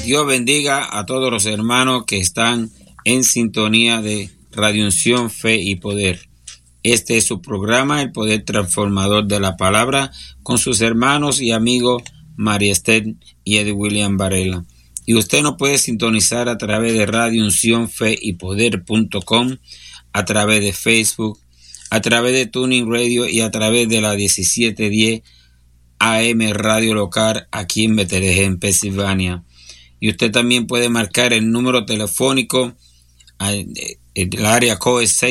Dios bendiga a todos los hermanos que están en sintonía de Radio Unción, Fe y Poder. Este es su programa, El Poder Transformador de la Palabra, con sus hermanos y amigos María Esther y Eddie William Varela. Y usted nos puede sintonizar a través de Radio Unción, Fe y Poder.com, a través de Facebook, a través de Tuning Radio y a través de la 1710 AM Radio Local aquí en Bethlehem, Pensilvania. Y usted también puede marcar el número telefónico. El área code es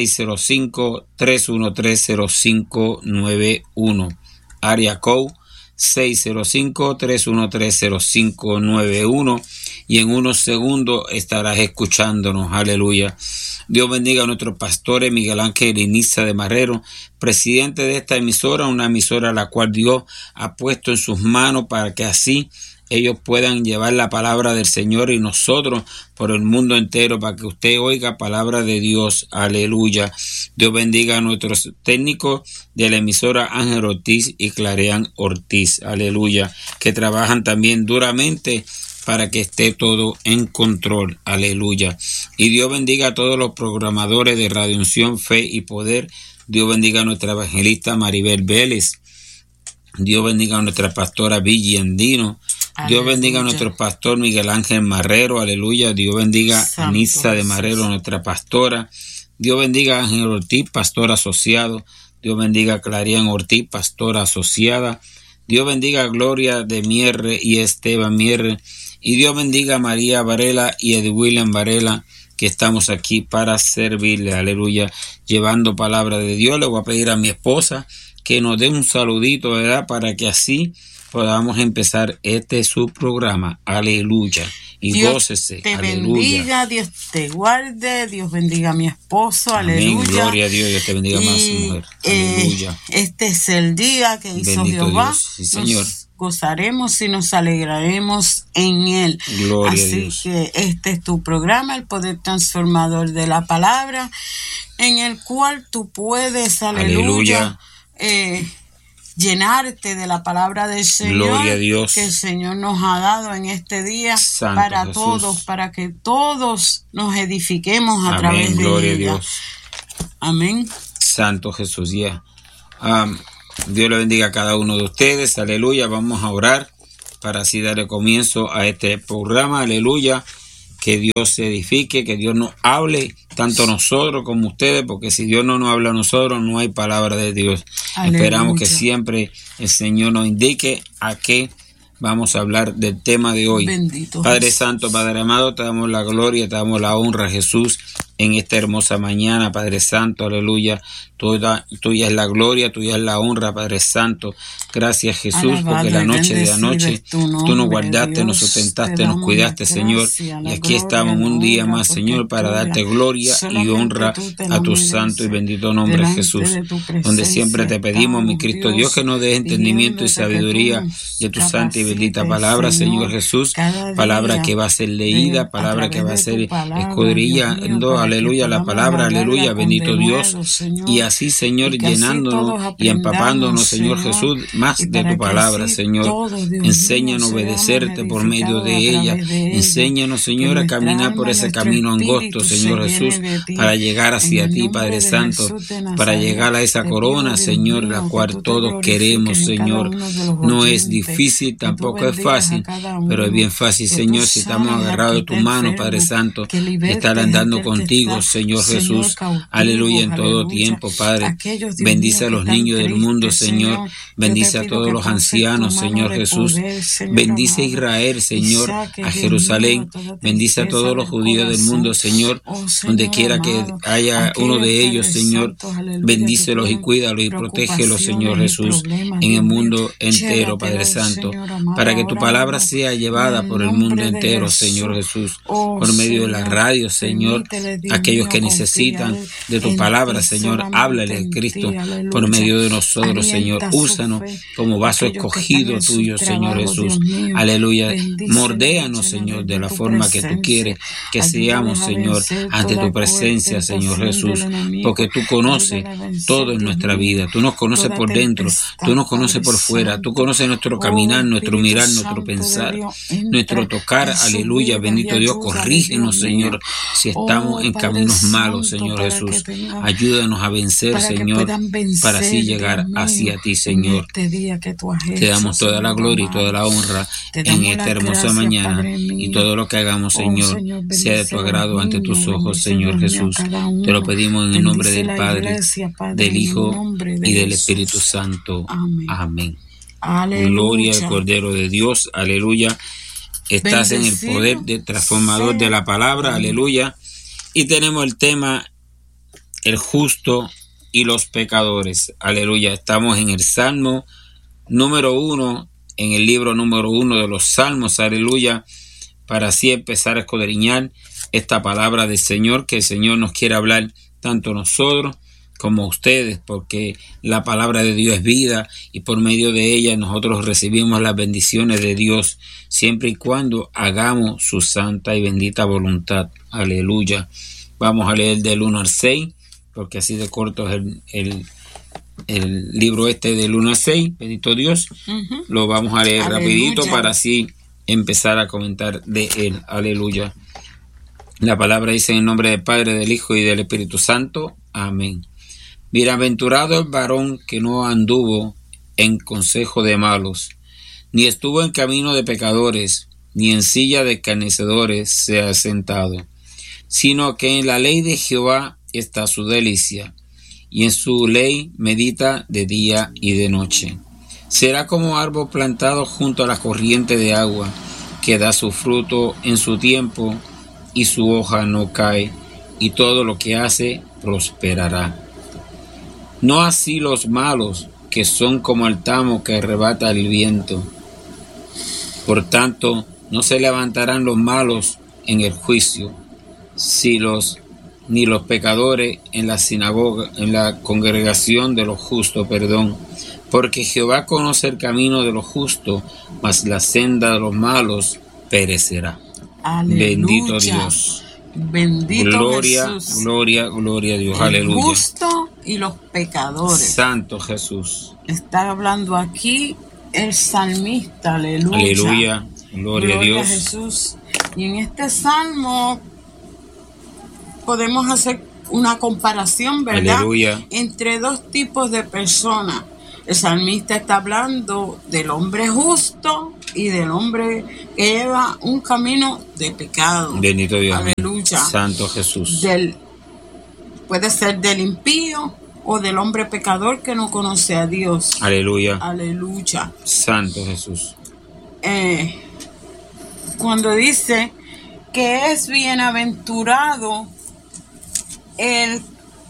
605-313-0591. Área code 605-313-0591. Y en unos segundos estarás escuchándonos. Aleluya. Dios bendiga a nuestros pastores Miguel Ángel y Nisa de Marrero, presidente de esta emisora, una emisora a la cual Dios ha puesto en sus manos para que así ellos puedan llevar la palabra del Señor y nosotros por el mundo entero para que usted oiga palabra de Dios. Aleluya. Dios bendiga a nuestros técnicos de la emisora Ángel Ortiz y Clareán Ortiz. Aleluya. Que trabajan también duramente para que esté todo en control. Aleluya. Y Dios bendiga a todos los programadores de Radio Unción, Fe y Poder. Dios bendiga a nuestra evangelista Maribel Vélez. Dios bendiga a nuestra pastora Villi Andino. Dios bendiga a nuestro pastor Miguel Ángel Marrero, aleluya. Dios bendiga a Nisa de Marrero, nuestra pastora. Dios bendiga a Ángel Ortiz, pastor asociado. Dios bendiga a Clarian Ortiz, pastora asociada. Dios bendiga a Gloria de Mierre y Esteban Mierre. Y Dios bendiga a María Varela y Ed William Varela, que estamos aquí para servirle, aleluya, llevando palabra de Dios. Le voy a pedir a mi esposa que nos dé un saludito, ¿verdad? Para que así podamos empezar su programa. Aleluya. Y Dios gócese. Te aleluya. bendiga, Dios te guarde, Dios bendiga a mi esposo. Amén. Aleluya. Gloria a Dios, Dios te bendiga más, mujer. Aleluya. Este es el día que hizo Bendito Jehová. Dios. Sí, Señor. Nos gozaremos y nos alegraremos en él. Gloria Así a Dios. que este es tu programa, El Poder Transformador de la Palabra, en el cual tú puedes, aleluya. Llenarte de la palabra del Señor. Gloria a Dios. Que el Señor nos ha dado en este día. Santo para Jesús. todos, para que todos nos edifiquemos a Amén. través de Gloria a ella. Dios. Amén. Santo Jesús, ya. Dios le bendiga a cada uno de ustedes. Aleluya. Vamos a orar para así darle comienzo a este programa. Aleluya. Que Dios se edifique, que Dios nos hable, tanto nosotros como ustedes, porque si Dios no nos habla a nosotros, no hay palabra de Dios. Aleluya. Esperamos que siempre el Señor nos indique a qué vamos a hablar del tema de hoy. Bendito Padre Jesús. Santo, Padre amado, te damos la gloria, te damos la honra, Jesús, en esta hermosa mañana, Padre Santo, aleluya. Tuya es la gloria, tuya es la honra, Padre Santo. Gracias, Jesús, Alabado porque la noche de anoche tu nombre, tú nos guardaste, Dios, nos sustentaste, te nos damos cuidaste, la Señor. gracia, Y la aquí gloria, estamos la un día honra, más, porque Señor, para tuya. darte gloria y Solamente honra tú te a lo tu mereces. santo y bendito nombre, Delante Jesús. de tu Donde presencia siempre te pedimos, mi Cristo Dios, que nos des entendimiento y pidiéndote que sabiduría tú de tu santa y bendita capacites, palabra, Señor Jesús. cada Palabra día, que va a ser leída, palabra que va a través de ser tu palabra, escudrillando, Dios mío, para aleluya, que la podamos palabra, hablarla aleluya, con bendito Dios. denuedo, Señor, Y así, Señor, y que así llenándonos todos y empapándonos, Señor aprendamos, Jesús, más y de para tu que palabra, así Señor. todos, Dios Enséñanos a mío, obedecerte seamos por medio de edificados a ella. través de ella. Enséñanos, Señor, Que a caminar por nuestra ese alma, camino nuestro angosto, espíritu Señor se Jesús, llene de ti. para llegar hacia En el ti, nombre Padre de Santo, Jesús de para Nazaret, llegar a esa te pido, corona, Dios Señor, mío, la que cual tú te todos glorifiques queremos, en cada Señor. uno de los No es oyentes, difícil, que tú tampoco es bendigas a fácil, cada pero es uno, bien fácil, que Señor, tú si estamos sanes a agarrados de aquel tu mano, enfermo, Padre Santo, que de libertes estar a andando aquel que contigo, está, Señor Jesús. cautivo, Aleluya, en todo aleluya. tiempo, Padre. Aquellos, Dios Bendice mío, a que los están niños del mundo, tristes, Señor. yo Bendice te a pido todos que los poses ancianos, tu mano Señor de Jesús. poder, Señor Bendice a amado, Israel, y Señor, saque, a Dios Jerusalén. mío, toda Bendice a tristeza todos los del judíos del corazón. mundo, Señor. Oh, Donde Señor quiera que amado, haya uno aquellos de ellos, Padre Señor. Santo, aleluya, que Bendícelos y tienen cuídalos y protégelos, Señor preocupaciones y Jesús, problemas, en el Dios mío. mundo entero, Padre Llévatelos, Santo, Señor amado, para que tu ahora palabra mismo, sea en llevada el por el mundo nombre de entero, Jesús. Señor Jesús, Oh, por medio de la Señor, radio, Señor, permítele, aquellos que necesitan de tu palabra, Señor, háblale, Cristo, por medio de nosotros, Señor. Úsanos como vaso escogido tuyo, Señor Jesús. Aleluya. Mordéanos, Señor, de la forma que tú quieres que seamos, Señor, ante tu presencia, Señor Jesús, porque tú conoces todo en nuestra vida. Tú nos conoces por dentro, tú nos conoces por fuera, tú conoces nuestro caminar, nuestro mirar, nuestro pensar, nuestro tocar. Aleluya, bendito Dios, corrígenos, Señor, si estamos en caminos malos, Señor Jesús. Ayúdanos a vencer, Señor, para así llegar hacia ti, Señor. Te damos toda la gloria y toda la honra en esta hermosa mañana, y todo lo que hagamos, Señor, sea de tu agrado ante tus ojos, Señor Jesús. Te lo pedimos en el nombre del Padre, del Hijo y del Espíritu Santo. Amén. Gloria al Cordero de Dios. Aleluya. Estás en el poder de transformador de la palabra. Aleluya. Y tenemos el tema: el justo y los pecadores. Aleluya. Estamos en el Salmo número 1, en el libro número 1 de los Salmos. Aleluya. Para así empezar a escudriñar esta palabra del Señor, que el Señor nos quiere hablar tanto a nosotros como a ustedes, porque la palabra de Dios es vida, y por medio de ella nosotros recibimos las bendiciones de Dios, siempre y cuando hagamos su santa y bendita voluntad. Aleluya. Vamos a leer del 1 al 6, porque así de corto es el libro del 1 al 6, bendito Dios. Lo vamos a leer rapidito para así empezar a comentar de él. Aleluya. La palabra dice: en el nombre del Padre, del Hijo y del Espíritu Santo. Amén. Bienaventurado el varón que no anduvo en consejo de malos, ni estuvo en camino de pecadores, ni en silla de escarnecedores se ha sentado, sino que en la ley de Jehová está su delicia, y en su ley medita de día y de noche. Será como árbol plantado junto a la corriente de agua, que da su fruto en su tiempo, y su hoja no cae, y todo lo que hace prosperará. No así los malos, que son como el tamo que arrebata el viento. Por tanto, no se levantarán los malos en el juicio, ni los pecadores en la sinagoga, en la congregación de los justos, porque Jehová conoce el camino de los justos, mas la senda de los malos perecerá. Aleluya. Bendito Dios. Bendito gloria, Jesús. Gloria a Dios. El Aleluya. justo y los pecadores. Santo Jesús. Está hablando aquí el salmista. Aleluya. Aleluya. Gloria a Dios. Jesús. Y en este salmo podemos hacer una comparación, ¿verdad? Aleluya. Entre dos tipos de personas. El salmista está hablando del hombre justo y del hombre que lleva un camino de pecado. Bendito Dios. Aleluya. Santo Jesús. Puede ser del impío o del hombre pecador que no conoce a Dios. Aleluya. Aleluya. Santo Jesús. Cuando dice que es bienaventurado el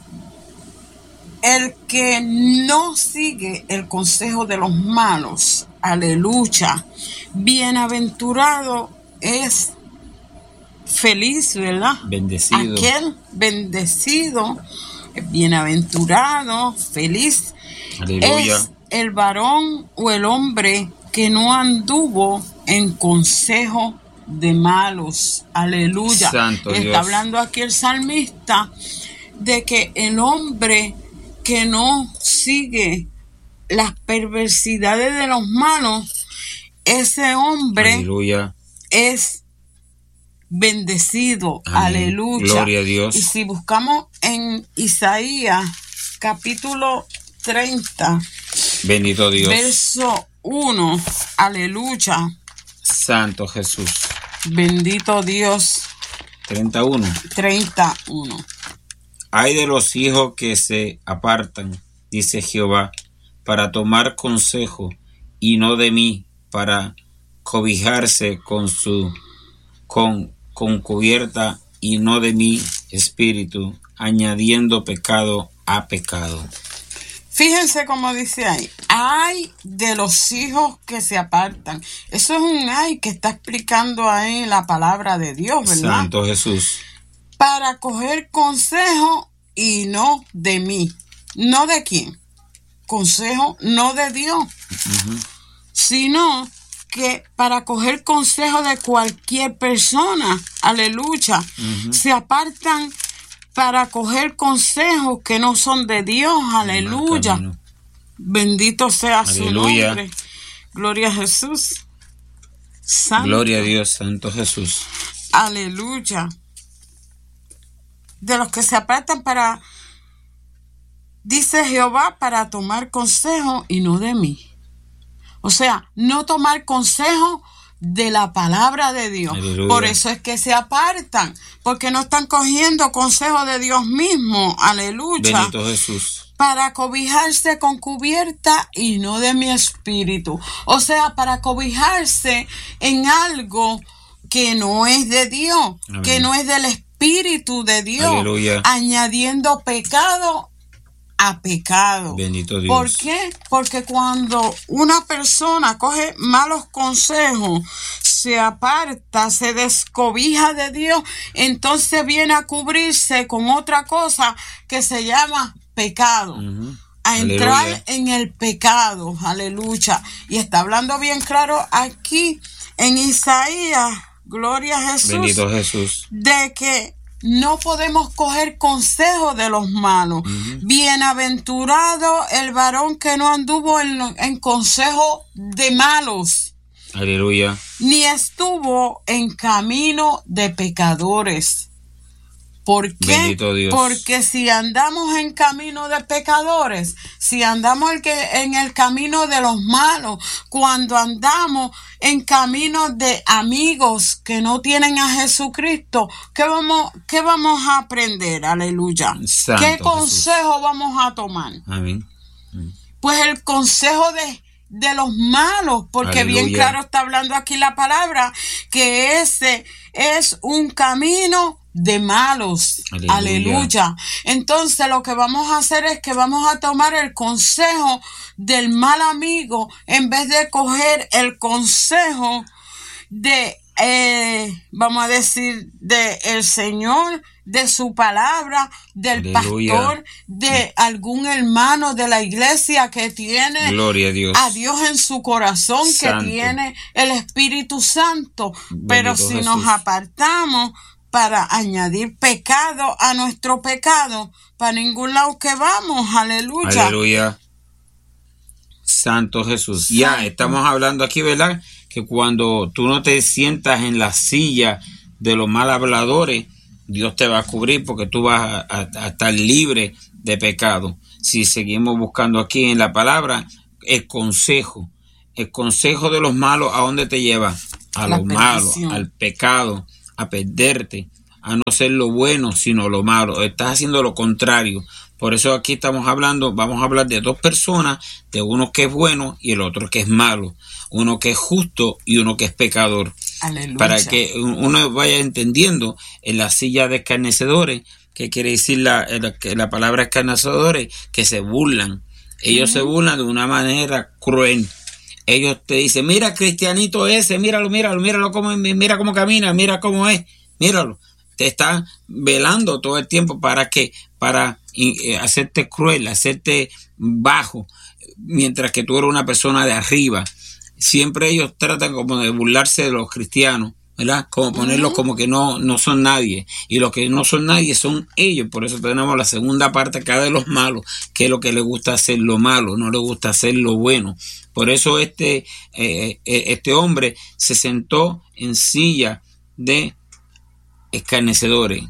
que no sigue el consejo de los malos. Aleluya. Bienaventurado es feliz, ¿verdad? Bendecido. Aquel bendecido, bienaventurado, feliz. Aleluya. Es el varón o el hombre que no anduvo en consejo de malos. Aleluya. Santo Dios. Está hablando aquí el salmista de que el hombre que no sigue las perversidades de los malos, ese hombre Aleluya. es bendecido. Amén. Aleluya. Gloria a Dios. Y si buscamos en Isaías capítulo 30, bendito Dios. verso 1, aleluya. Santo Jesús. Bendito Dios. 31. Ay de los hijos que se apartan, dice Jehová, para tomar consejo, y no de mí, para cobijarse con cubierta, y no de mi espíritu, añadiendo pecado a pecado. Fíjense cómo dice ahí: ay de los hijos que se apartan. Eso es un ay que está explicando ahí la palabra de Dios, ¿verdad? Santo Jesús. para coger consejo y no de mí. ¿No de quién? Consejo no de Dios, sino que para coger consejo de cualquier persona, aleluya, se apartan para coger consejos que no son de Dios, aleluya. Bendito sea su nombre. Gloria a Jesús. Santo. Gloria a Dios, Santo Jesús. Aleluya. De los que se apartan para, dice Jehová, para tomar consejo y no de mí. O sea, no tomar consejo de la palabra de Dios. Aleluya. Por eso es que se apartan, porque no están cogiendo consejo de Dios mismo. Aleluya. Bendito Jesús. Para cobijarse con cubierta y no de mi espíritu. O sea, para cobijarse en algo que no es de Dios, amén, que no es del espíritu de Dios. Aleluya. Añadiendo pecado a pecado. Bendito Dios. ¿Por qué? Porque cuando una persona coge malos consejos, se aparta, se descobija de Dios, entonces viene a cubrirse con otra cosa que se llama pecado. A entrar, aleluya, en el pecado. Aleluya. Y está hablando bien claro aquí en Isaías, gloria a Jesús. Bendito Jesús. De que no podemos coger consejo de los malos. Bienaventurado el varón que no anduvo en consejo de malos. Aleluya. Ni estuvo en camino de pecadores. ¿Por qué? Bendito Dios. Porque si andamos en camino de pecadores, si andamos en el camino de los malos, cuando andamos en camino de amigos que no tienen a Jesucristo, ¿qué vamos a aprender? Aleluya. Santo ¿Qué consejo Jesús vamos a tomar? Amén. Pues el consejo de los malos, porque aleluya, bien claro está hablando aquí la palabra, que ese es un camino de malos. Aleluya. Aleluya. Entonces lo que vamos a hacer es que vamos a tomar el consejo del mal amigo en vez de coger el consejo de, vamos a decir, de el Señor, de su palabra, del aleluya, pastor, de algún hermano de la iglesia que tiene gloria a Dios en su corazón, santo, que tiene el Espíritu Santo. Bendito pero si Jesús, nos apartamos para añadir pecado a nuestro pecado, para ningún lado que vamos. Aleluya. Aleluya. Santo Jesús. Santo. Ya estamos hablando aquí, ¿verdad? Que cuando tú no te sientas en la silla de los mal habladores, Dios te va a cubrir porque tú vas a estar libre de pecado. Si seguimos buscando aquí en la palabra, el consejo de los malos, ¿a dónde te lleva? A lo malo, al pecado, a perderte, a no ser lo bueno, sino lo malo. Estás haciendo lo contrario. Por eso aquí vamos a hablar de dos personas, de uno que es bueno y el otro que es malo, uno que es justo y uno que es pecador. Aleluya. Para que uno vaya entendiendo en la silla de escarnecedores, que quiere decir la palabra escarnecedores, que se burlan. Ellos se burlan de una manera cruel. Ellos te dicen, mira cristianito ese, míralo cómo, mira cómo camina, mira cómo es, míralo. Te están velando todo el tiempo para hacerte cruel, hacerte bajo, mientras que tú eres una persona de arriba. Siempre ellos tratan como de burlarse de los cristianos, ¿verdad? Como ponerlos como que no son nadie. Y los que no son nadie son ellos. Por eso tenemos la segunda parte acá de los malos, que es lo que les gusta hacer lo malo, no les gusta hacer lo bueno. Por eso este hombre se sentó en silla de escarnecedores.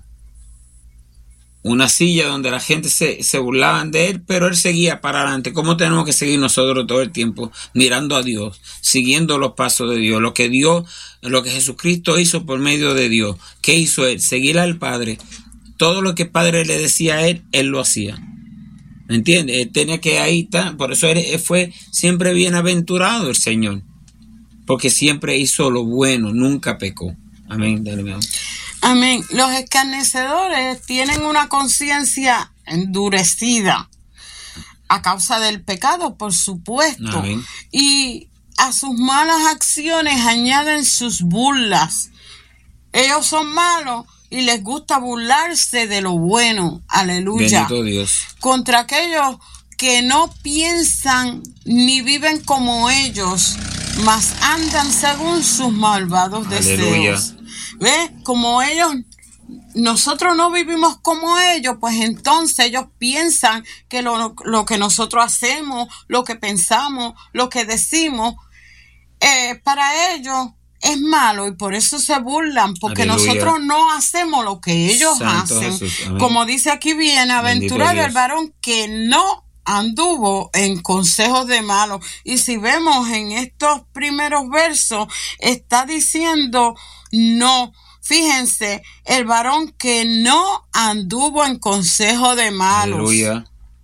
Una silla donde la gente se burlaban de él, pero él seguía para adelante. ¿Cómo tenemos que seguir nosotros todo el tiempo? Mirando a Dios, siguiendo los pasos de Dios, lo que Jesucristo hizo por medio de Dios. ¿Qué hizo él? Seguir al Padre. Todo lo que el Padre le decía a él lo hacía. ¿Me entiendes? Él tenía que ahí estar. Por eso él fue siempre bienaventurado el Señor, porque siempre hizo lo bueno, nunca pecó. Amén. Amén. Los escarnecedores tienen una conciencia endurecida a causa del pecado, por supuesto. Amén. Y a sus malas acciones añaden sus burlas. Ellos son malos y les gusta burlarse de lo bueno. Aleluya. Bendito Dios. Contra aquellos que no piensan ni viven como ellos, mas andan según sus malvados Aleluya. deseos. ¿Ves? Como ellos, nosotros no vivimos como ellos, pues entonces ellos piensan que lo que nosotros hacemos, lo que pensamos, lo que decimos, para ellos es malo, y por eso se burlan, porque Aleluya. Nosotros no hacemos lo que ellos Santo hacen. Jesús. Amén. Como dice aquí, bienaventurado Bendito el Dios. varón que no anduvo en consejos de malos. Y si vemos en estos primeros versos, está diciendo no. Fíjense, el varón que no anduvo en consejo de malos, Aleluya.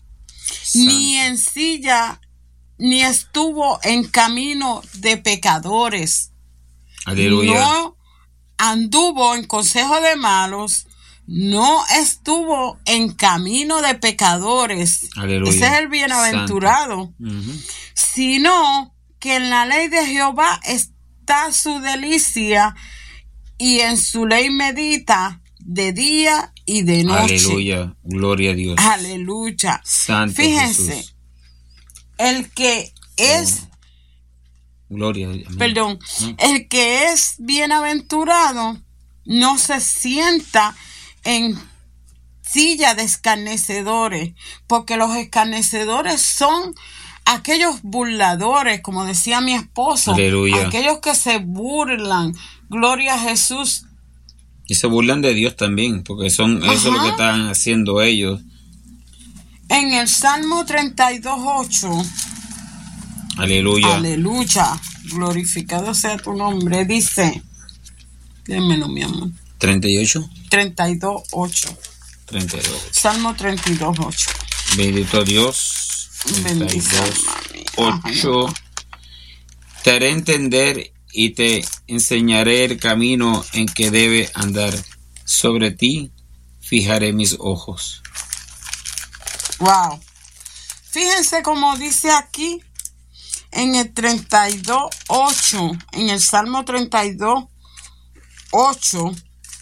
ni en silla, ni estuvo en camino de pecadores. Aleluya. No anduvo en consejo de malos, no estuvo en camino de pecadores. Aleluya. Ese es el bienaventurado. Ujú. Sino que en la ley de Jehová está su delicia, y en su ley medita de día y de noche. Aleluya. Gloria a Dios. Aleluya. Santo Fíjense, Jesús. el que es, Gloria a Dios. Amén. perdón, el que es bienaventurado no se sienta en silla de escarnecedores, porque los escarnecedores son aquellos burladores, como decía mi esposo, Aleluya. aquellos que se burlan. Gloria a Jesús. Y se burlan de Dios también, porque eso es lo que están haciendo ellos. En el Salmo 32:8, Aleluya. aleluya, glorificado sea tu nombre, dice, démelo mi amor, 38. 32:8, 32. Salmo 32:8. Bendito Dios. Bendición, 8. Te haré entender y te enseñaré el camino en que debe andar. Sobre ti fijaré mis ojos. Wow. Fíjense cómo dice aquí en el 32:8, en el Salmo 32:8,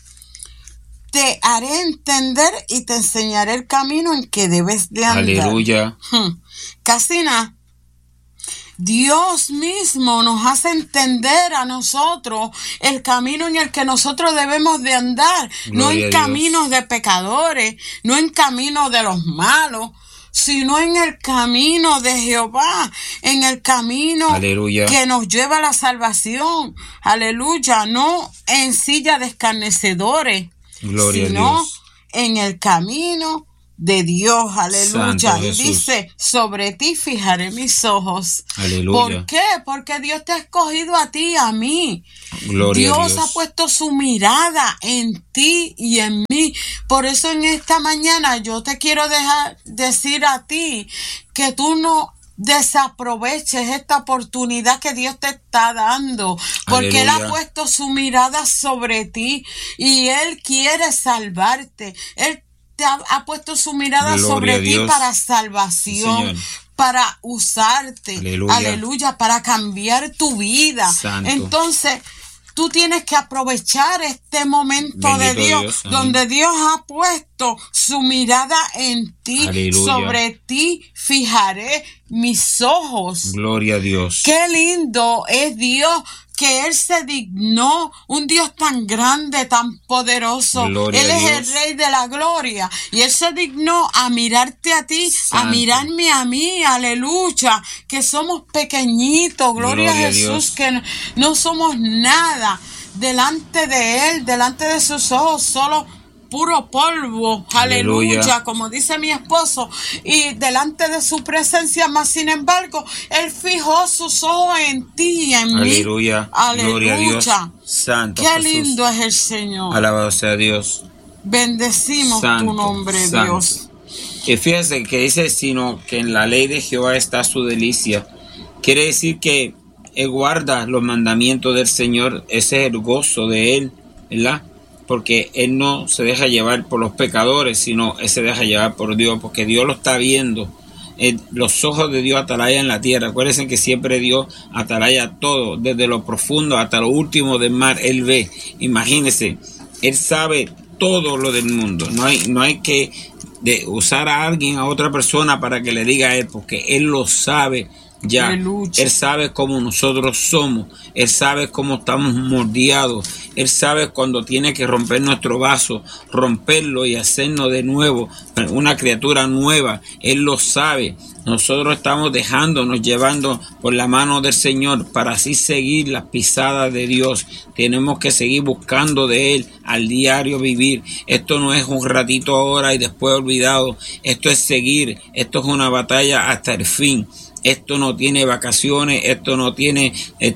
te haré entender y te enseñaré el camino en que debes de andar. Aleluya. Casi nada. Dios mismo nos hace entender a nosotros el camino en el que nosotros debemos de andar, no Gloria en a Dios. caminos de pecadores, no en caminos de los malos, sino en el camino de Jehová, en el camino Aleluya. que nos lleva a la salvación. Aleluya, no en silla de escarnecedores, Gloria a sino Dios. en el camino de Dios. Aleluya. Santo Y Jesús. dice, sobre ti fijaré mis ojos. Aleluya. ¿Por qué? Porque Dios te ha escogido a ti y a mí. Gloria a Dios Dios. ha puesto su mirada en ti y en mí. Por eso en esta mañana yo te quiero decir a ti que tú no desaproveches esta oportunidad que Dios te está dando, porque Él ha Aleluya. puesto su mirada sobre ti y Él quiere salvarte. Él te ha puesto su mirada Gloria sobre a ti Dios. para salvación, Señor. para usarte, Aleluya. aleluya, para cambiar tu vida. Santo. Entonces, tú tienes que aprovechar este momento de Bendito Dios, Dios, amén. donde Dios ha puesto su mirada en ti. Aleluya. Sobre ti fijaré mis ojos. Gloria a Dios. Qué lindo es Dios, que Él se dignó, un Dios tan grande, tan poderoso. Gloria Él a es el Dios. Rey de la gloria. Y Él se dignó a mirarte a ti, a Santo. mirarme a mí, aleluya, que somos pequeñitos, gloria a Gloria a Jesús, Dios. que no somos nada delante de Él, delante de sus ojos, solo puro polvo, aleluya, Aleluya. como dice mi esposo, y delante de su presencia, más sin embargo, Él fijó sus ojos en ti y en mí. Aleluya. Gloria a Dios. Santo Qué Jesús. lindo es el Señor. Alabado sea Dios. Bendecimos Santo, tu nombre, santo. Dios. Y fíjense que dice, sino que en la ley de Jehová está su delicia. Quiere decir que Él guarda los mandamientos del Señor. Ese es el gozo de Él, ¿verdad? Porque Él no se deja llevar por los pecadores, sino Él se deja llevar por Dios, porque Dios lo está viendo. Los ojos de Dios atalayan la tierra. Acuérdense que siempre Dios atalaya todo, desde lo profundo hasta lo último del mar. Él ve. Imagínense, Él sabe todo lo del mundo. No hay que usar a alguien, a otra persona para que le diga a él, porque él lo sabe ya. Él sabe cómo nosotros somos. Él sabe cómo estamos moldeados. Él sabe cuando tiene que romper nuestro vaso, romperlo y hacernos de nuevo una criatura nueva. Él lo sabe. Nosotros estamos dejándonos llevando por la mano del Señor para así seguir las pisadas de Dios. Tenemos que seguir buscando de Él al diario vivir. Esto no es un ratito ahora y después olvidado. Esto es seguir. Esto es una batalla hasta el fin. Esto no tiene vacaciones, esto no tiene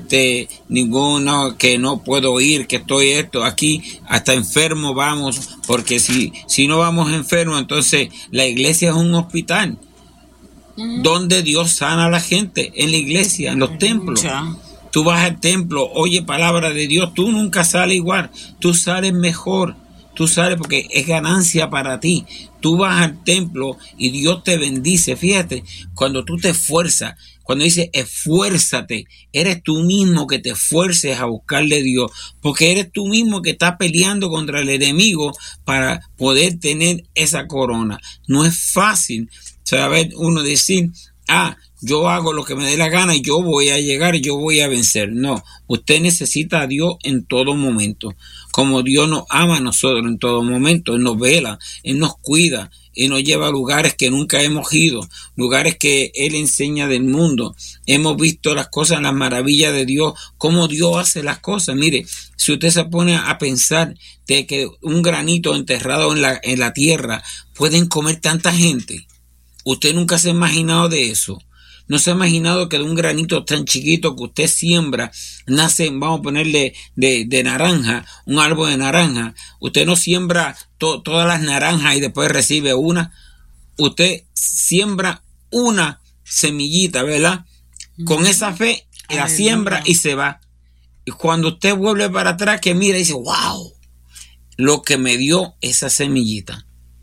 ninguno que no puedo ir, que estoy aquí, hasta enfermo vamos, porque si no vamos enfermos, entonces la iglesia es un hospital donde Dios sana a la gente, en la iglesia, en los templos. Tú vas al templo, oye palabra de Dios, tú nunca sales igual, tú sales mejor. Tú sales porque es ganancia para ti. Tú vas al templo y Dios te bendice. Fíjate, cuando tú te esfuerzas, cuando dice esfuérzate, eres tú mismo que te esfuerces a buscarle a Dios, porque eres tú mismo que estás peleando contra el enemigo para poder tener esa corona. No es fácil saber uno decir, yo hago lo que me dé la gana y yo voy a llegar, yo voy a vencer. No, usted necesita a Dios en todo momento. Como Dios nos ama a nosotros en todo momento, Él nos vela, Él nos cuida, Él nos lleva a lugares que nunca hemos ido, lugares que Él enseña del mundo. Hemos visto las cosas, las maravillas de Dios, cómo Dios hace las cosas. Mire, si usted se pone a pensar de que un granito enterrado en la tierra pueden comer tanta gente, usted nunca se ha imaginado de eso. No se ha imaginado que de un granito tan chiquito que usted siembra, nace, vamos a ponerle de naranja, un árbol de naranja. Usted no siembra todas las naranjas y después recibe una. Usted siembra una semillita, ¿verdad? Con esa fe la siembra y se va. Y cuando usted vuelve para atrás, que mira y dice, wow, lo que me dio esa semillita.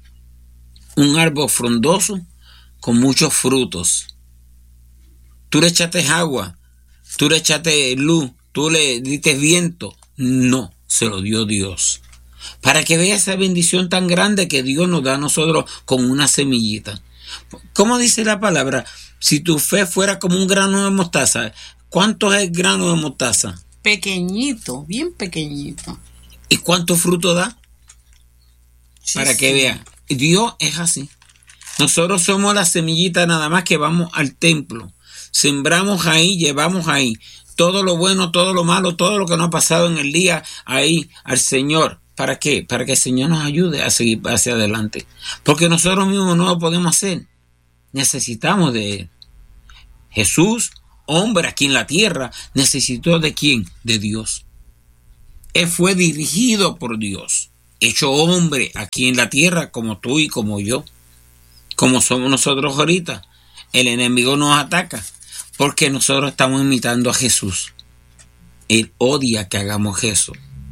Un árbol frondoso con muchos frutos. Tú le echaste agua, tú le echaste luz, tú le diste viento. No, se lo dio Dios. Para que vea esa bendición tan grande que Dios nos da a nosotros con una semillita. ¿Cómo dice la palabra? Si tu fe fuera como un grano de mostaza. ¿Cuánto es el grano de mostaza? Pequeñito, bien pequeñito. ¿Y cuánto fruto da? Sí, para que vea. Dios es así. Nosotros somos la semillita nada más que vamos al templo. Sembramos ahí, llevamos ahí todo lo bueno, todo lo malo, todo lo que nos ha pasado en el día ahí al Señor. ¿Para qué? Para que el Señor nos ayude a seguir hacia adelante. Porque nosotros mismos no lo podemos hacer. Necesitamos de Él. Jesús, hombre aquí en la tierra, necesitó ¿de quién? De Dios. Él fue dirigido por Dios, hecho hombre aquí en la tierra como tú y como yo. Como somos nosotros ahorita. El enemigo nos ataca. Porque nosotros estamos imitando a Jesús. Él odia que hagamos eso.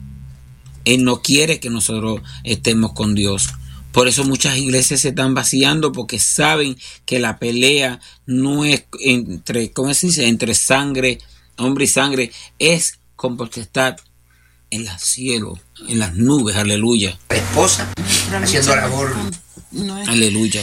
Él no quiere que nosotros estemos con Dios. Por eso muchas iglesias se están vaciando, porque saben que la pelea no es entre, ¿cómo se dice? Entre sangre, hombre y sangre, es con potestad en el cielo, en las nubes, aleluya. La esposa haciendo labor. Aleluya.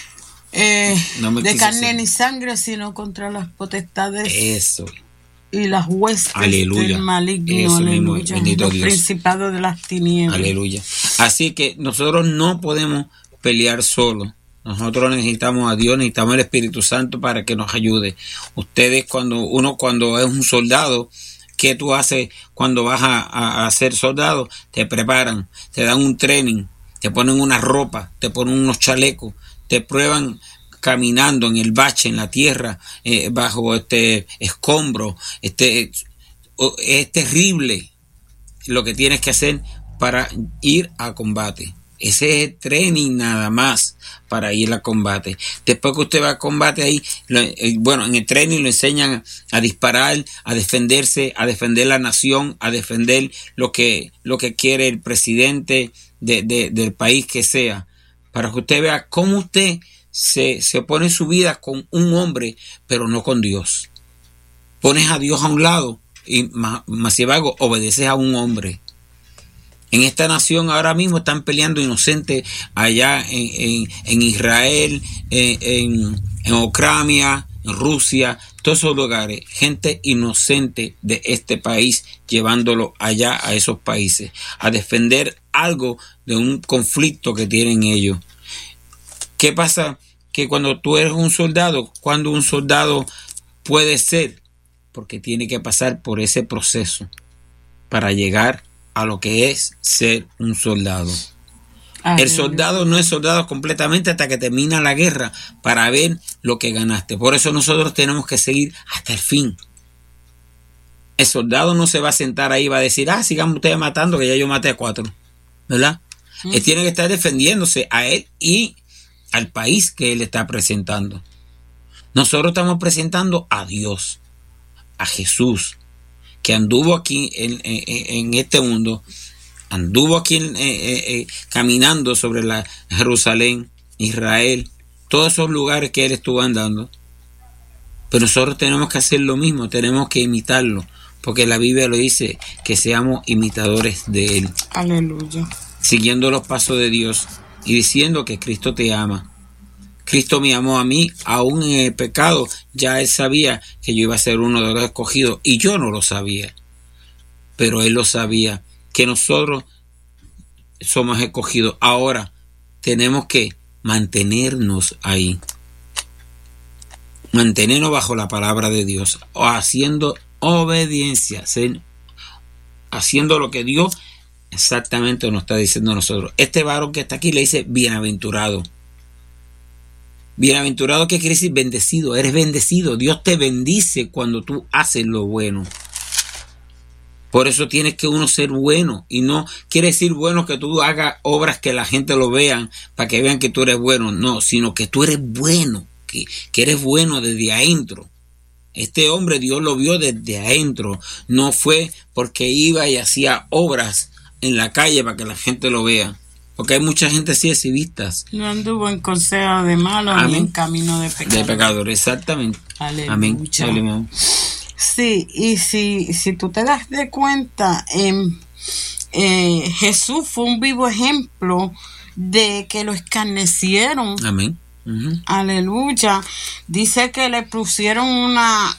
De carne ni sangre, sino contra las potestades. Eso. Y las huestes aleluya. Del maligno. Eso aleluya. Mismo, bendito los Dios. Principados de las tinieblas. Aleluya. Así que nosotros no podemos pelear solos. Nosotros necesitamos a Dios, necesitamos el Espíritu Santo para que nos ayude. Ustedes cuando es un soldado, ¿qué tú haces cuando vas a ser soldado? Te preparan, te dan un training, te ponen una ropa, te ponen unos chalecos, te prueban caminando en el bache, en la tierra, bajo escombro. Es terrible lo que tienes que hacer para ir a combate. Ese es el training nada más para ir a combate. Después que usted va a combate ahí, en el training lo enseñan a disparar, a defenderse, a defender la nación, a defender lo que quiere el presidente del país que sea. Para que usted vea cómo usted se pone su vida con un hombre, pero no con Dios. Pones a Dios a un lado y más sin embargo obedeces a un hombre. En esta nación ahora mismo están peleando inocentes allá en Israel, en Ucrania, en Rusia, todos esos lugares. Gente inocente de este país llevándolo allá a esos países a defender algo de un conflicto que tienen ellos. ¿Qué pasa? Que cuando tú eres un soldado, cuando un soldado puede ser, porque tiene que pasar por ese proceso para llegar a lo que es ser un soldado. El soldado no es soldado completamente hasta que termina la guerra para ver lo que ganaste. Por eso nosotros tenemos que seguir hasta el fin. El soldado no se va a sentar ahí y va a decir, sigan ustedes matando que ya yo maté a 4, ¿verdad? Él tiene que estar defendiéndose a él y al país que él está presentando. Nosotros estamos presentando a Dios, a Jesús, que anduvo aquí en este mundo, anduvo aquí caminando sobre la Jerusalén, Israel, todos esos lugares que él estuvo andando. Pero nosotros tenemos que hacer lo mismo, tenemos que imitarlo, porque la Biblia lo dice, que seamos imitadores de él. Aleluya. Siguiendo los pasos de Dios y diciendo que Cristo te ama. Cristo me amó a mí, aún en el pecado. Ya él sabía que yo iba a ser uno de los escogidos y yo no lo sabía. Pero él lo sabía, que nosotros somos escogidos. Ahora tenemos que mantenernos ahí. Mantenernos bajo la palabra de Dios, o haciendo obediencia, haciendo lo que Dios exactamente nos está diciendo a nosotros. Este varón que está aquí le dice bienaventurado. Bienaventurado, ¿qué quiere decir? Bendecido, eres bendecido. Dios te bendice cuando tú haces lo bueno. Por eso tienes que uno ser bueno. Y no quiere decir bueno que tú hagas obras que la gente lo vean, para que vean que tú eres bueno. No, sino que tú eres bueno, que eres bueno desde adentro. Este hombre Dios lo vio desde adentro. No fue porque iba y hacía obras en la calle para que la gente lo vea. Porque hay mucha gente así exhibitas. No anduvo en consejo de malos ni en camino de pecadores. De pecadores, exactamente. Aleluya. Amén. Aleluya. Sí, y si tú te das de cuenta, Jesús fue un vivo ejemplo de que lo escarnecieron. Amén. Aleluya. Dice que le pusieron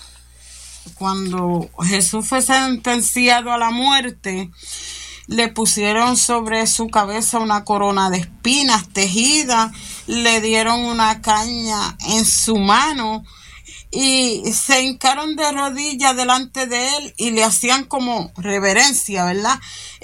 cuando Jesús fue sentenciado a la muerte, le pusieron sobre su cabeza una corona de espinas tejida, le dieron una caña en su mano y se hincaron de rodillas delante de él y le hacían como reverencia, ¿verdad?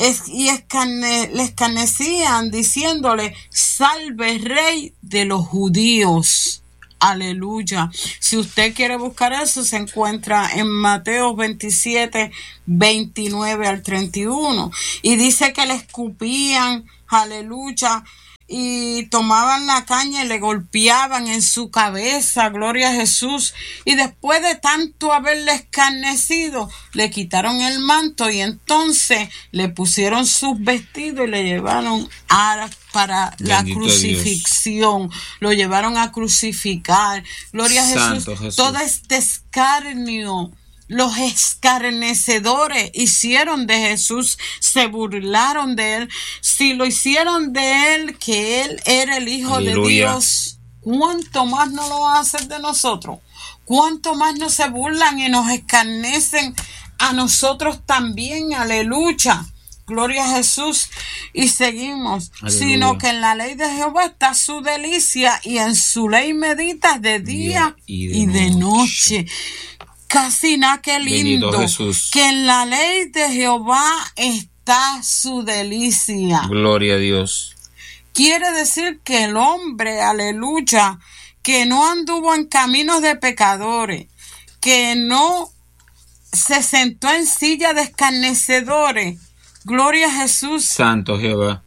Le escarnecían diciéndole, salve rey de los judíos. Aleluya. Si usted quiere buscar eso, se encuentra en Mateo 27, 29 al 31. Y dice que le escupían, aleluya, y tomaban la caña y le golpeaban en su cabeza, gloria a Jesús. Y después de tanto haberle escarnecido, le quitaron el manto y entonces le pusieron sus vestidos y le llevaron para la crucifixión. Dios. Lo llevaron a crucificar. Gloria a Jesús. Todo este escarnio, los escarnecedores hicieron de Jesús, se burlaron de él. Si lo hicieron de él, que él era el Hijo de Dios, ¿cuánto más no lo van a hacer de nosotros? ¿Cuánto más nos se burlan y nos escarnecen a nosotros también? Aleluya. Gloria a Jesús. Y seguimos. Aleluya. Sino que en la ley de Jehová está su delicia y en su ley medita de día y de noche. Casi nada que lindo, que en la ley de Jehová está su delicia. Gloria a Dios. Quiere decir que el hombre, aleluya, que no anduvo en caminos de pecadores, que no se sentó en silla de escarnecedores. Gloria a Jesús. Santo Jehová.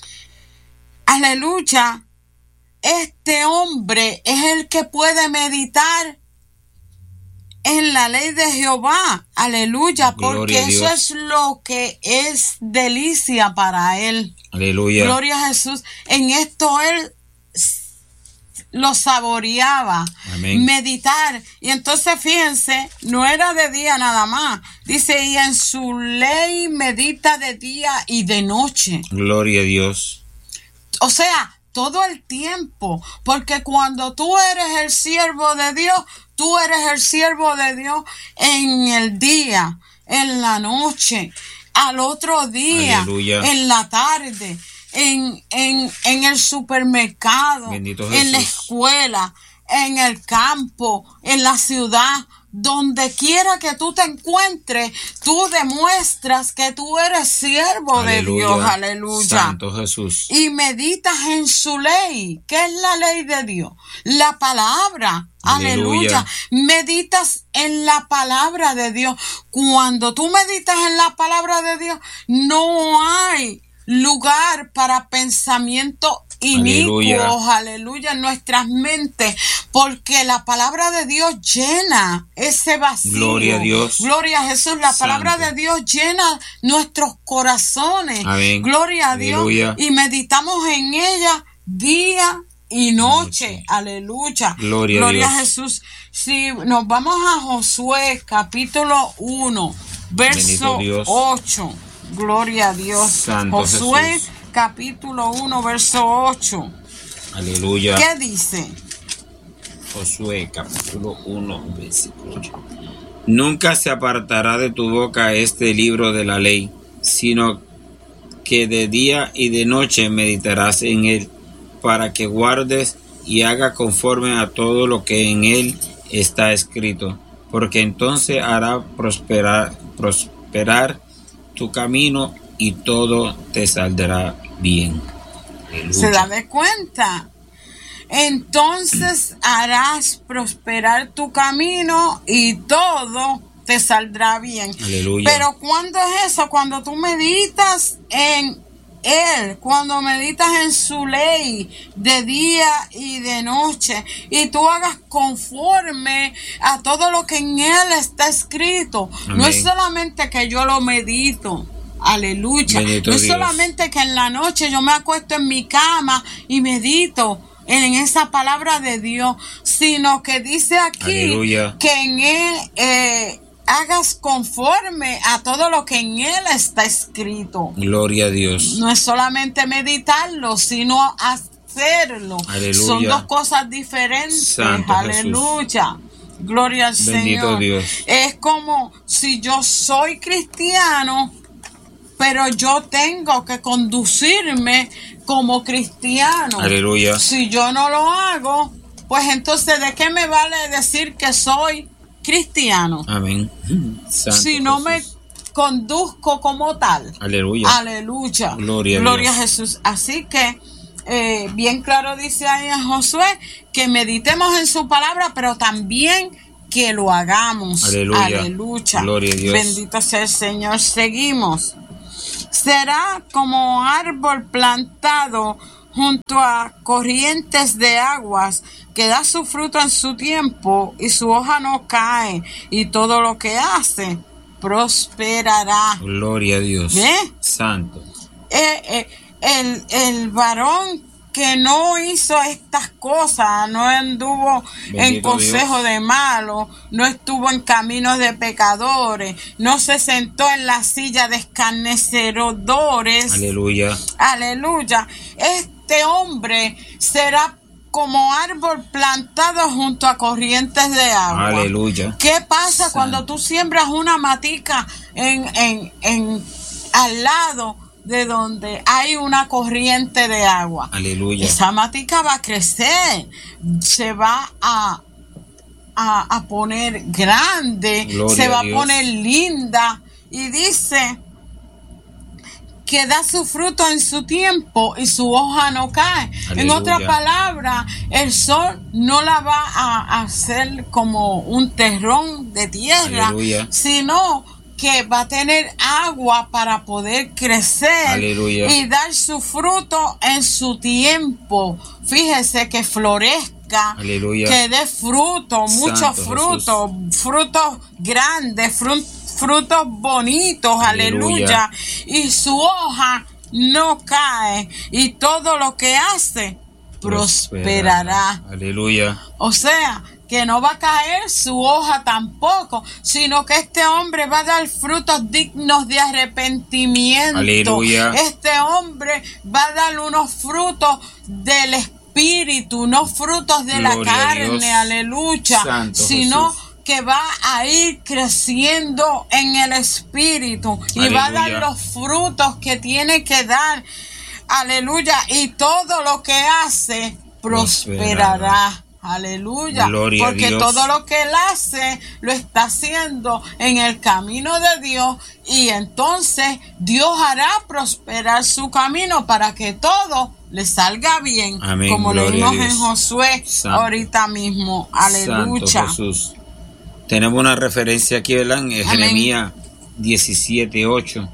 Aleluya. Este hombre es el que puede meditar en la ley de Jehová, aleluya, porque eso es lo que es delicia para él. Aleluya. Gloria a Jesús. En esto él lo saboreaba. Amén. Meditar. Y entonces fíjense, no era de día nada más. Dice, y en su ley medita de día y de noche. Gloria a Dios. O sea, todo el tiempo. Porque cuando tú eres el siervo de Dios, tú eres el siervo de Dios en el día, en la noche, al otro día, Aleluya. en la tarde, en el supermercado, Bendito en la Jesús. escuela, en el campo, en la ciudad, donde quiera que tú te encuentres, tú demuestras que tú eres siervo de Dios. Aleluya. Santo Jesús. Y meditas en su ley. ¿Qué es la ley de Dios? La palabra. Aleluya. Meditas en la palabra de Dios. Cuando tú meditas en la palabra de Dios, no hay lugar para pensamientos inicuos, aleluya, en nuestras mentes, porque la palabra de Dios llena ese vacío. Gloria a Dios. Gloria a Jesús. La Santo. palabra de Dios llena nuestros corazones. Amén. Gloria a Dios. Aleluya. Y meditamos en ella día y noche. Aleluya. Gloria a Jesús. Si nos vamos a Josué capítulo 1, verso 8. Gloria a Dios. Santo Josué Jesús. capítulo 1, verso 8. Aleluya. ¿Qué dice? Josué capítulo 1, versículo 8. Nunca se apartará de tu boca este libro de la ley, sino que de día y de noche meditarás en él, para que guardes y hagas conforme a todo lo que en él está escrito, porque entonces hará prosperar tu camino y todo te saldrá bien. Aleluya. ¿Se da de cuenta? Entonces harás prosperar tu camino y todo te saldrá bien. Aleluya. Pero ¿cuándo es eso? Cuando tú meditas en Él, cuando meditas en su ley de día y de noche, y tú hagas conforme a todo lo que en Él está escrito. Amén. No es solamente que yo lo medito. Aleluya. Bendito No es Dios. solamente que en la noche yo me acuesto en mi cama y medito en esa palabra de Dios, sino que dice aquí Aleluya. que en Él hagas conforme a todo lo que en Él está escrito. Gloria a Dios. No es solamente meditarlo, sino hacerlo. Aleluya. Son dos cosas diferentes. Santo Aleluya. Gloria al Bendito Señor. Dios. Es como si yo soy cristiano, pero yo tengo que conducirme como cristiano. Aleluya. Si yo no lo hago, pues entonces ¿de qué me vale decir que soy cristiano? Amén. Santo Si no me Jesús. conduzco como tal. Aleluya. Aleluya. Gloria a Gloria a Dios. Jesús. Así que bien claro dice ahí en Josué que meditemos en su palabra, pero también que lo hagamos. Aleluya. Aleluya. Gloria a Dios. Bendito sea el Señor. Seguimos. Será como árbol plantado junto a corrientes de aguas, que da su fruto en su tiempo y su hoja no cae, y todo lo que hace prosperará. Gloria a Dios. ¿Ve? Santo. El varón que no hizo estas cosas, no anduvo en Bendito consejo de malos, no estuvo en caminos de pecadores, no se sentó en la silla de escarnecedores. Aleluya. Aleluya. Este hombre será como árbol plantado junto a corrientes de agua. Aleluya. ¿Qué pasa Santo. cuando tú siembras una matica al lado de donde hay una corriente de agua? Aleluya. Esa matica va a crecer, se va a poner grande, Gloria se va a a Dios. poner linda, y dice que da su fruto en su tiempo y su hoja no cae. Aleluya. En otras palabras, el sol no la va a hacer como un terrón de tierra, Aleluya. sino que va a tener agua para poder crecer. Aleluya. Y dar su fruto en su tiempo. Fíjese que florezca, Aleluya. que dé fruto, muchos Santo frutos, frutos grandes, frutos bonitos, Aleluya. aleluya. Y su hoja no cae, y todo lo que hace prosperará. Aleluya. O sea, que no va a caer su hoja tampoco, sino que este hombre va a dar frutos dignos de arrepentimiento. Aleluya. Este hombre va a dar unos frutos del Espíritu, no frutos de la carne, aleluya, Santo sino Jesús, que va a ir creciendo en el Espíritu y aleluya, va a dar los frutos que tiene que dar, aleluya, y todo lo que hace prosperará. Aleluya, gloria porque a Dios. todo lo que él hace lo está haciendo en el camino de Dios, y entonces Dios hará prosperar su camino para que todo le salga bien. Amén, como gloria a leímos Dios. en Josué Santo. ahorita mismo. Aleluya. Santo Jesús. Tenemos una referencia aquí, ¿verdad? En Jeremías 17:8.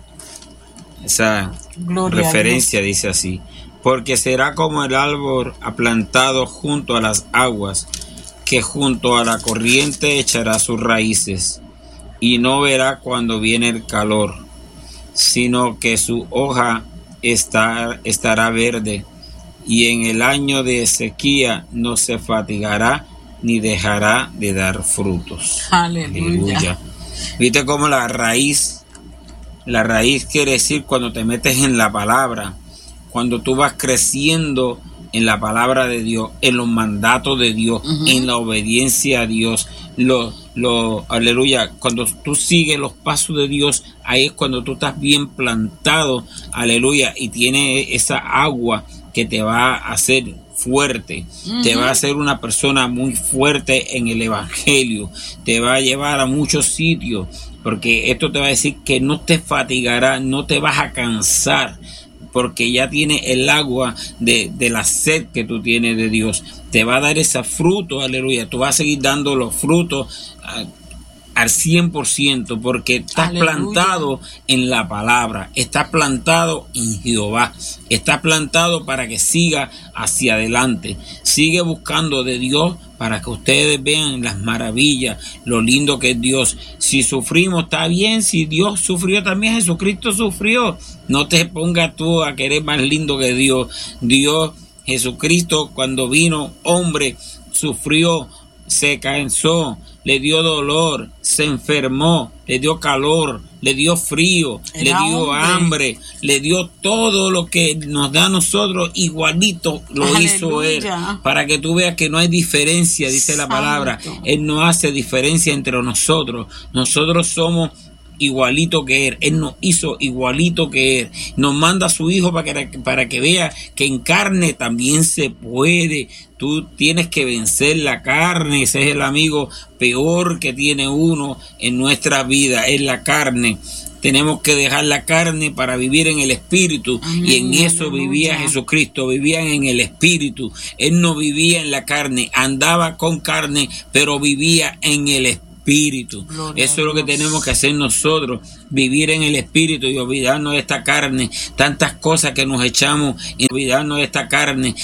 Esa Gloria referencia dice así: porque será como el árbol aplantado junto a las aguas, que junto a la corriente echará sus raíces, y no verá cuando viene el calor, sino que su hoja estará verde, y en el año de sequía no se fatigará ni dejará de dar frutos. Aleluya. ¿Viste cómo la raíz quiere decir cuando te metes en la palabra? Cuando tú vas creciendo en la palabra de Dios, en los mandatos de Dios, en la obediencia a Dios, aleluya, cuando tú sigues los pasos de Dios, ahí es cuando tú estás bien plantado, aleluya, y tienes esa agua que te va a hacer fuerte, te va a hacer una persona muy fuerte en el evangelio, te va a llevar a muchos sitios, porque esto te va a decir que no te fatigará, no te vas a cansar, porque ya tiene el agua de la sed que tú tienes de Dios. Te va a dar ese fruto, aleluya. Tú vas a seguir dando los frutos al 100%, porque estás plantado en la palabra, estás plantado en Jehová, estás plantado para que siga hacia adelante. Sigue buscando de Dios para que ustedes vean las maravillas, lo lindo que es Dios. Si sufrimos, está bien. Si Dios sufrió, también Jesucristo sufrió. No te pongas tú a querer más lindo que Dios. Dios, Jesucristo, cuando vino hombre, sufrió, se cansó, le dio dolor, se enfermó, le dio calor, le dio frío, le dio hambre, le dio todo lo que nos da a nosotros, igualito lo hizo Él, para que tú veas que no hay diferencia, dice la palabra. Él no hace diferencia entre nosotros. Nosotros somos igualito que Él nos hizo igualito que Él, nos manda a su Hijo para que vea que en carne también se puede. Tú tienes que vencer la carne, ese es el amigo peor que tiene uno en nuestra vida, es la carne. Tenemos que dejar la carne para vivir en el Espíritu. Amén, y en eso vivía Jesucristo, vivía en el Espíritu. Él no vivía en la carne, andaba con carne, pero vivía en el Espíritu. Eso es lo que tenemos que hacer nosotros, vivir en el Espíritu y olvidarnos de esta carne, tantas cosas que nos echamos y olvidarnos de esta carne,